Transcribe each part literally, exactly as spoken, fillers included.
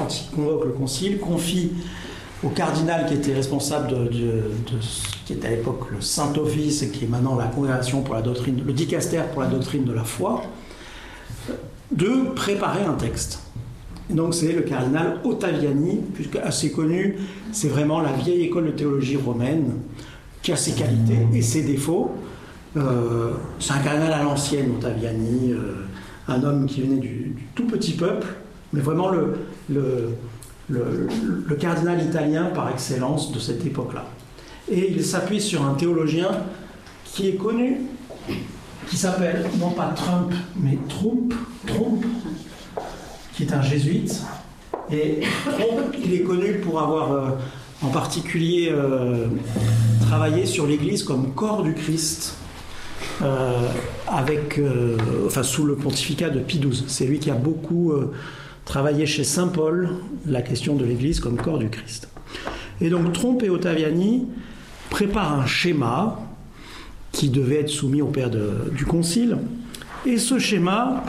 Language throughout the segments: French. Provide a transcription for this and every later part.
quand il convoque le concile, confie au cardinal qui était responsable de, de, de ce qui était à l'époque le Saint-Office et qui est maintenant la congrégation pour la doctrine, le dicastère pour la doctrine de la foi, de préparer un texte. Et donc c'est le cardinal Ottaviani, puisque assez connu, c'est vraiment la vieille école de théologie romaine qui a ses qualités et ses défauts. Euh, c'est un cardinal à l'ancienne, Ottaviani, euh, un homme qui venait du, du tout petit peuple, mais vraiment le, le, le, le cardinal italien par excellence de cette époque-là. Et il s'appuie sur un théologien qui est connu, qui s'appelle non pas Trump, mais Trump, Trump, qui est un jésuite. Et Trump, il est connu pour avoir euh, en particulier euh, travaillé sur l'Église comme corps du Christ, euh, avec, euh, enfin, sous le pontificat de Pie douze. C'est lui qui a beaucoup euh, travaillé chez Saint Paul la question de l'Église comme corps du Christ. Et donc Trump et Ottaviani préparent un schéma qui devait être soumis au père de, du concile. Et ce schéma,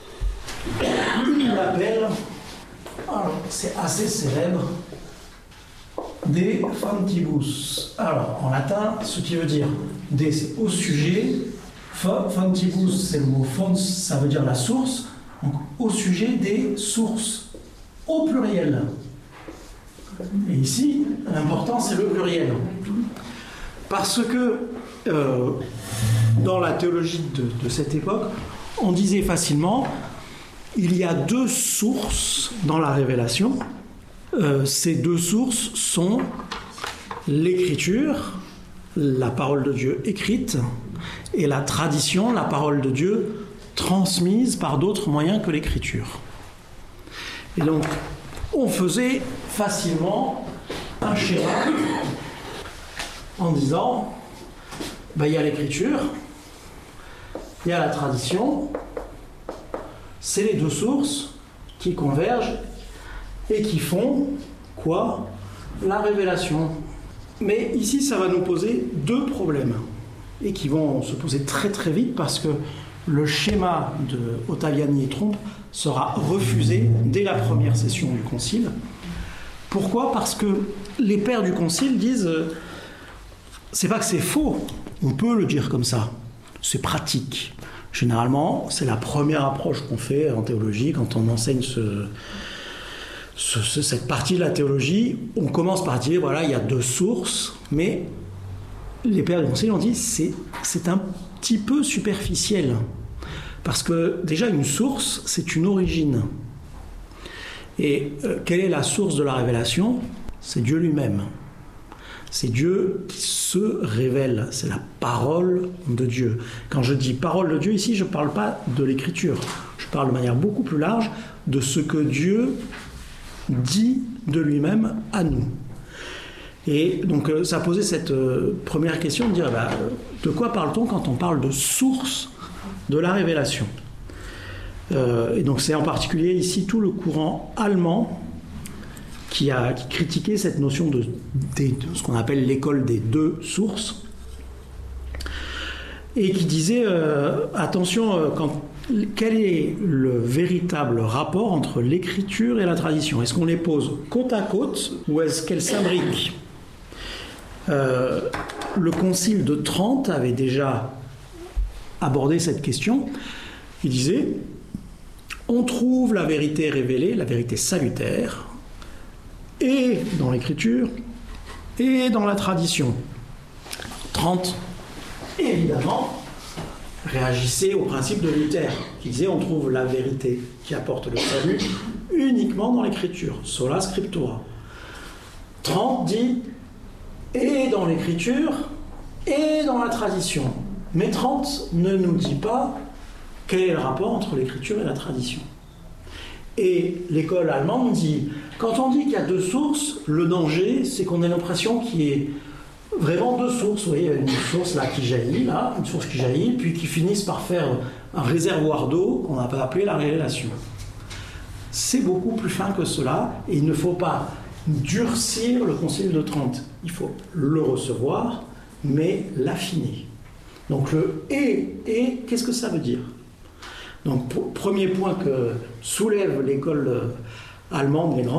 il l'appelle, alors c'est assez célèbre, De Fantibus. Alors en latin, ce qui veut dire de, c'est au sujet, Fantibus, c'est le mot fons, ça veut dire la source, donc au sujet des sources, au pluriel. Et ici, l'important c'est le pluriel. Parce que euh, dans la théologie de, de cette époque, on disait facilement, il y a deux sources dans la révélation. Euh, ces deux sources sont l'écriture, la parole de Dieu écrite, et la tradition, la parole de Dieu transmise par d'autres moyens que l'écriture. Et donc, on faisait facilement un schéma en disant, ben, il y a l'écriture, il y a la tradition, c'est les deux sources qui convergent et qui font quoi? La révélation. Mais ici, ça va nous poser deux problèmes et qui vont se poser très très vite parce que le schéma de Ottaviani et Trump sera refusé dès la première session du concile. Pourquoi? Parce que les pères du concile disent euh, c'est pas que c'est faux, on peut le dire comme ça, c'est pratique. Généralement, c'est la première approche qu'on fait en théologie quand on enseigne ce, ce, ce, cette partie de la théologie. On commence par dire, voilà, il y a deux sources, mais les pères du concile ont dit, c'est, c'est un petit peu superficiel. Parce que déjà, une source, c'est une origine. Et euh, quelle est la source de la révélation? C'est Dieu lui-même. C'est Dieu qui se révèle, c'est la parole de Dieu. Quand je dis parole de Dieu, ici, je ne parle pas de l'écriture. Je parle de manière beaucoup plus large de ce que Dieu dit de lui-même à nous. Et donc, ça a posé cette première question de dire, eh ben, de quoi parle-t-on quand on parle de source de la révélation? euh, Et donc, c'est en particulier ici tout le courant allemand qui a qui critiqué cette notion de, de, de ce qu'on appelle l'école des deux sources, et qui disait euh, attention, euh, quand, quel est le véritable rapport entre l'écriture et la tradition? Est-ce qu'on les pose côte à côte ou est-ce qu'elles s'imbriquent? euh, Le concile de Trente avait déjà abordé cette question. Il disait on trouve la vérité révélée, la vérité salutaire, et dans l'écriture, et dans la tradition. Trente, évidemment, réagissait au principe de Luther, qui disait on trouve la vérité qui apporte le salut uniquement dans l'écriture, sola scriptura. Trente dit et dans l'écriture, et dans la tradition. Mais Trente ne nous dit pas quel est le rapport entre l'écriture et la tradition. Et l'école allemande dit, quand on dit qu'il y a deux sources, le danger, c'est qu'on ait l'impression qu'il y ait vraiment deux sources. Vous voyez, une source là qui jaillit, là, une source qui jaillit, puis qui finissent par faire un réservoir d'eau qu'on n'a pas appelé la révélation. C'est beaucoup plus fin que cela, et il ne faut pas durcir le concile de Trente. Il faut le recevoir, mais l'affiner. Donc le « et », et qu'est-ce que ça veut dire? Donc, premier point que soulève l'école allemande, les grands